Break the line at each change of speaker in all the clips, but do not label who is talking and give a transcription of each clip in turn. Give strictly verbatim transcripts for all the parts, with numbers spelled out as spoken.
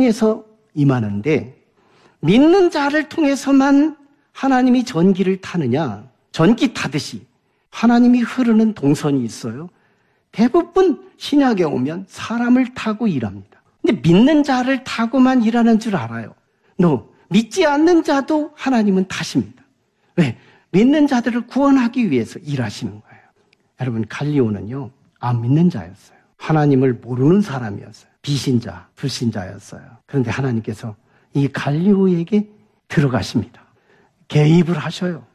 통해서 임하는데 믿는 자를 통해서만 하나님이 전기를 타느냐? 전기 타듯이 하나님이 흐르는 동선이 있어요. 대부분 신약에 오면 사람을 타고 일합니다. 근데 믿는 자를 타고만 일하는 줄 알아요. 너 믿지 않는 자도 하나님은 타십니다. 왜? 믿는 자들을 구원하기 위해서 일하시는 거예요. 여러분, 갈리오는요, 안 믿는 자였어요. 하나님을 모르는 사람이었어요. 비신자, 불신자였어요. 그런데 하나님께서 이 갈리오에게 들어가십니다. 개입을 하셔요.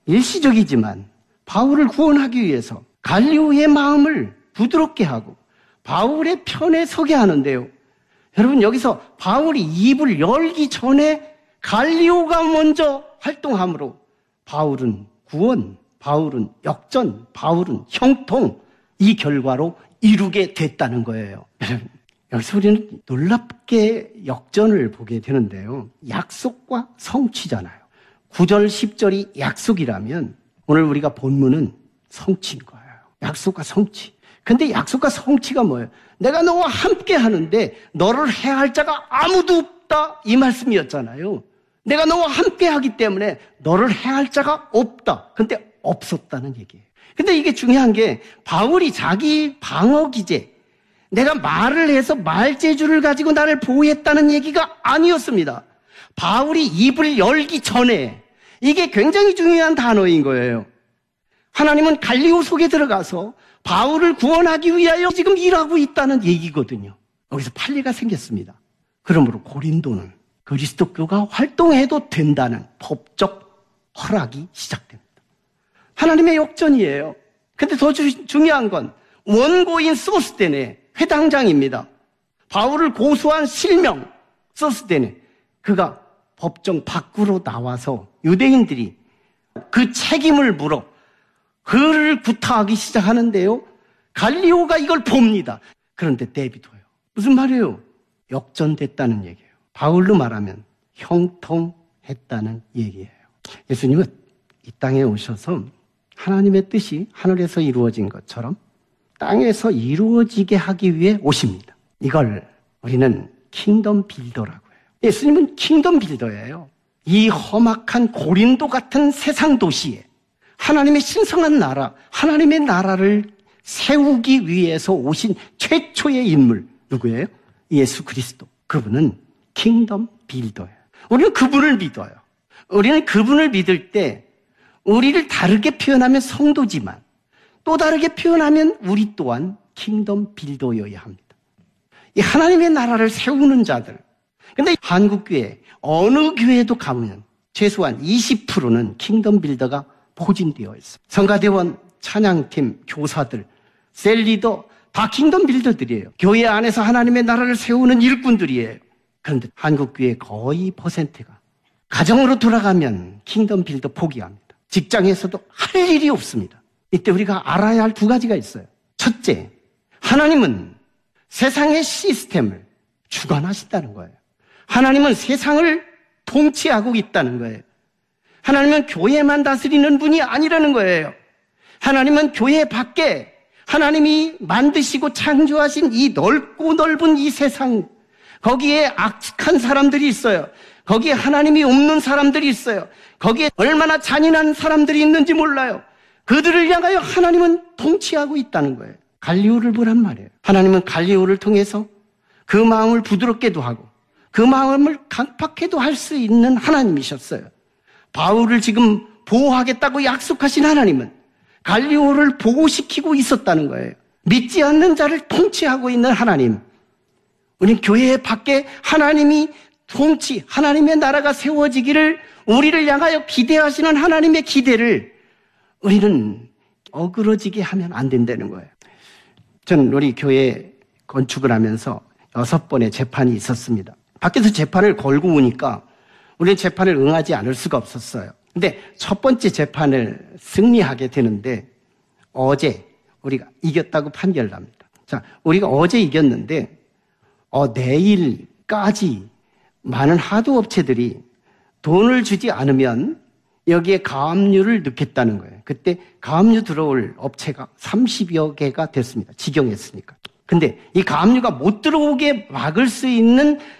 일시적이지만 바울을 구원하기 위해서 갈리오의 마음을 부드럽게 하고 바울의 편에 서게 하는데요. 여러분, 여기서 바울이 입을 열기 전에 갈리오가 먼저 활동함으로 바울은 구원, 바울은 역전, 바울은 형통, 이 결과로 이루게 됐다는 거예요. 여러분, 여기서 우리는 놀랍게 역전을 보게 되는데요. 약속과 성취잖아요. 구 절, 십 절이 약속이라면 오늘 우리가 본문은 성취인 거예요. 약속과 성취. 근데 약속과 성취가 뭐예요? 내가 너와 함께 하는데 너를 해할 자가 아무도 없다, 이 말씀이었잖아요. 내가 너와 함께 하기 때문에 너를 해할 자가 없다. 근데 없었다는 얘기예요. 근데 이게 중요한 게 바울이 자기 방어 기제, 내가 말을 해서 말재주를 가지고 나를 보호했다는 얘기가 아니었습니다. 바울이 입을 열기 전에, 이게 굉장히 중요한 단어인 거예요. 하나님은 갈리오 속에 들어가서 바울을 구원하기 위하여 지금 일하고 있다는 얘기거든요. 여기서 판례가 생겼습니다. 그러므로 고린도는 그리스도교가 활동해도 된다는 법적 허락이 시작됩니다. 하나님의 역전이에요. 근데 더 주, 중요한 건 원고인 소스테네, 회당장입니다. 바울을 고소한 실명 소스테네, 그가 법정 밖으로 나와서 유대인들이 그 책임을 물어 그를 구타하기 시작하는데요. 갈리오가 이걸 봅니다. 그런데 내비둬요. 무슨 말이에요? 역전됐다는 얘기예요. 바울로 말하면 형통했다는 얘기예요. 예수님은 이 땅에 오셔서 하나님의 뜻이 하늘에서 이루어진 것처럼 땅에서 이루어지게 하기 위해 오십니다. 이걸 우리는 킹덤 빌더라고 해요. 예수님은 킹덤 빌더예요. 이 험악한 고린도 같은 세상 도시에 하나님의 신성한 나라, 하나님의 나라를 세우기 위해서 오신 최초의 인물, 누구예요? 예수 그리스도. 그분은 킹덤 빌더예요. 우리는 그분을 믿어요. 우리는 그분을 믿을 때 우리를 다르게 표현하면 성도지만 또 다르게 표현하면 우리 또한 킹덤 빌더여야 합니다. 이 하나님의 나라를 세우는 자들. 근데 한국교회, 어느 교회도 가면 최소한 이십 퍼센트는 킹덤 빌더가 포진되어 있어요. 성가대원, 찬양팀, 교사들, 셀리더 다 킹덤 빌더들이에요. 교회 안에서 하나님의 나라를 세우는 일꾼들이에요. 그런데 한국교회 거의 퍼센트가 가정으로 돌아가면 킹덤 빌더 포기합니다. 직장에서도 할 일이 없습니다. 이때 우리가 알아야 할 두 가지가 있어요. 첫째, 하나님은 세상의 시스템을 주관하신다는 거예요. 하나님은 세상을 통치하고 있다는 거예요. 하나님은 교회만 다스리는 분이 아니라는 거예요. 하나님은 교회 밖에 하나님이 만드시고 창조하신 이 넓고 넓은 이 세상, 거기에 악한 사람들이 있어요. 거기에 하나님이 없는 사람들이 있어요. 거기에 얼마나 잔인한 사람들이 있는지 몰라요. 그들을 향하여 하나님은 통치하고 있다는 거예요. 갈리오를 보란 말이에요. 하나님은 갈리오를 통해서 그 마음을 부드럽게도 하고 그 마음을 강팍해도 할 수 있는 하나님이셨어요. 바울을 지금 보호하겠다고 약속하신 하나님은 갈리오를 보호시키고 있었다는 거예요. 믿지 않는 자를 통치하고 있는 하나님. 우리 교회 밖에 하나님이 통치, 하나님의 나라가 세워지기를 우리를 향하여 기대하시는 하나님의 기대를 우리는 어그러지게 하면 안 된다는 거예요. 저는 우리 교회 건축을 하면서 여섯 번의 재판이 있었습니다. 밖에서 재판을 걸고 오니까 우리는 재판을 응하지 않을 수가 없었어요. 근데 첫 번째 재판을 승리하게 되는데 어제 우리가 이겼다고 판결을 합니다. 자, 우리가 어제 이겼는데 어, 내일까지 많은 하도 업체들이 돈을 주지 않으면 여기에 가압류를 넣겠다는 거예요. 그때 가압류 들어올 업체가 삼십여 개가 됐습니다. 직영했으니까. 근데 이 가압류가 못 들어오게 막을 수 있는